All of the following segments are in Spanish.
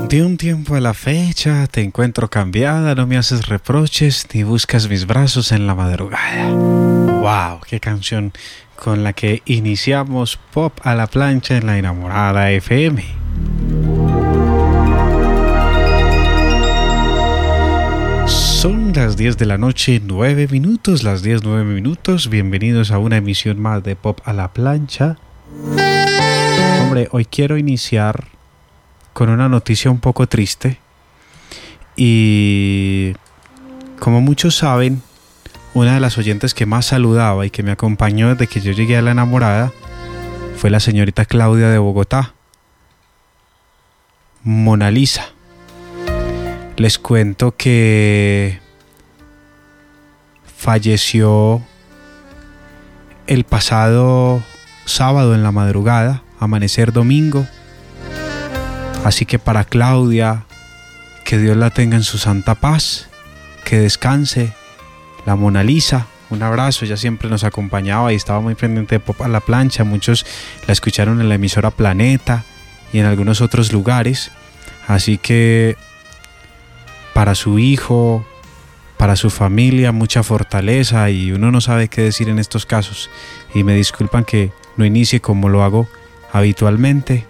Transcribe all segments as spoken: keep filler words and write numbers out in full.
De un tiempo a la fecha te encuentro cambiada, no me haces reproches ni buscas mis brazos en la madrugada. ¡Wow! ¡Qué canción con la que iniciamos Pop a la Plancha en la Enamorada F M! Son las diez de la noche, nueve minutos, las diez, nueve minutos. Bienvenidos a una emisión más de Pop a la Plancha. Hombre, hoy quiero iniciar con una noticia un poco triste. Y como muchos saben, una de las oyentes que más saludaba y que me acompañó desde que yo llegué a la Enamorada fue la señorita Claudia de Bogotá, Mona Lisa. Les cuento que falleció el pasado sábado en la madrugada, amanecer domingo. Así que para Claudia, que Dios la tenga en su santa paz, que descanse. La Mona Lisa, un abrazo, ella siempre nos acompañaba y estaba muy pendiente de Pop a la Plancha. Muchos la escucharon en la emisora Planeta y en algunos otros lugares. Así que para su hijo, para su familia, mucha fortaleza, y uno no sabe qué decir en estos casos. Y me disculpan que no inicie como lo hago habitualmente,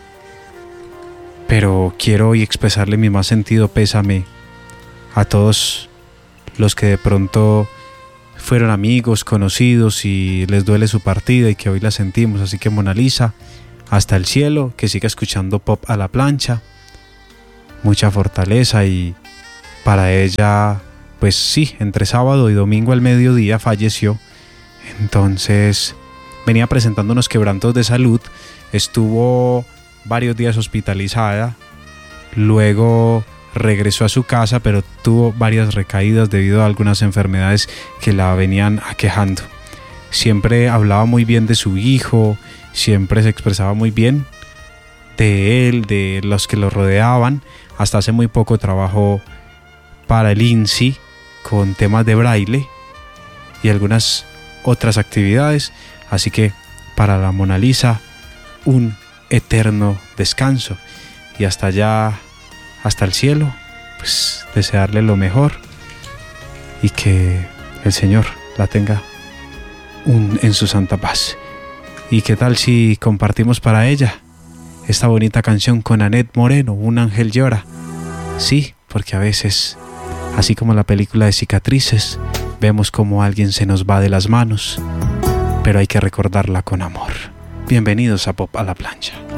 pero quiero hoy expresarle mi más sentido pésame a todos los que de pronto fueron amigos, conocidos y les duele su partida y que hoy la sentimos. Así que Mona Lisa, hasta el cielo, que siga escuchando Pop a la Plancha, mucha fortaleza. Y para ella, pues sí, entre sábado y domingo al mediodía falleció. Entonces venía presentando unos quebrantos de salud, estuvo varios días hospitalizada, luego regresó a su casa, pero tuvo varias recaídas debido a algunas enfermedades que la venían aquejando. Siempre hablaba muy bien de su hijo, siempre se expresaba muy bien de él, de los que lo rodeaban. Hasta hace muy poco trabajó para el I N S I con temas de braille y algunas otras actividades. Así que para la Mona Lisa, un eterno descanso, y hasta allá, hasta el cielo, pues desearle lo mejor y que el Señor la tenga un, en su santa paz. ¿Y qué tal si compartimos para ella esta bonita canción con Annette Moreno, Un ángel llora? Sí, porque a veces, así como la película de Cicatrices, vemos como alguien se nos va de las manos, pero hay que recordarla con amor. Bienvenidos a Pop a la Plancha.